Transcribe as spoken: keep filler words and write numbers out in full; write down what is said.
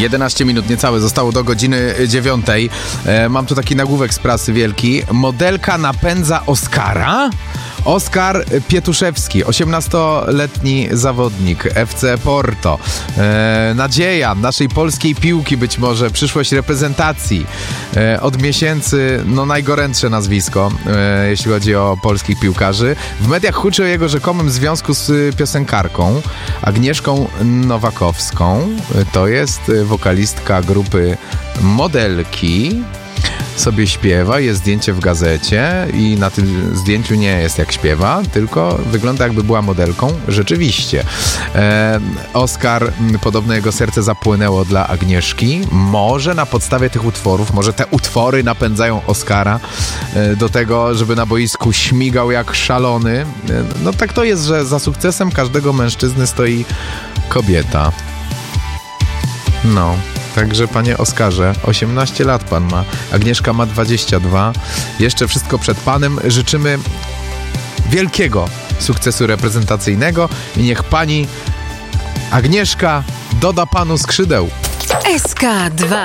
jedenaście minut niecałe zostało do godziny dziewiątej. E, mam tu taki nagłówek z prasy wielki. Modelka napędza Oskara? Oskar Pietuszewski, osiemnastoletni zawodnik F C Porto. E, nadzieja naszej polskiej piłki, być może przyszłość reprezentacji. E, od miesięcy, no najgorętsze nazwisko, e, jeśli chodzi o polskich piłkarzy. W mediach huczy o jego rzekomym związku z piosenkarką Agnieszką Nowakowską. To jest wokalistka grupy Modelki. Sobie śpiewa, jest zdjęcie w gazecie i na tym zdjęciu nie jest jak śpiewa, tylko wygląda jakby była modelką. Rzeczywiście. E, Oskar, podobno jego serce zapłynęło dla Agnieszki. Może na podstawie tych utworów, może te utwory napędzają Oskara e, do tego, żeby na boisku śmigał jak szalony. E, no tak to jest, że za sukcesem każdego mężczyzny stoi kobieta. No... Także panie Oskarze, osiemnaście lat pan ma, Agnieszka ma dwadzieścia dwa. Jeszcze wszystko przed panem. Życzymy wielkiego sukcesu reprezentacyjnego i niech pani Agnieszka doda panu skrzydeł. S K dwa.